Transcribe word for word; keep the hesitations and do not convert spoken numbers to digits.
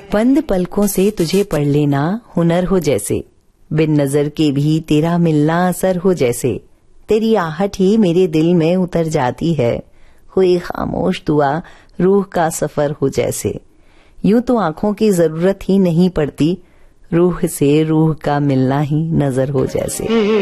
बंद पलकों से तुझे पढ़ लेना हुनर हो जैसे, बिन नजर के भी तेरा मिलना असर हो जैसे, तेरी आहट ही मेरे दिल में उतर जाती है, हुई खामोश दुआ रूह का सफर हो जैसे। यूं तो आंखों की जरूरत ही नहीं पड़ती, रूह से रूह का मिलना ही नजर हो जैसे।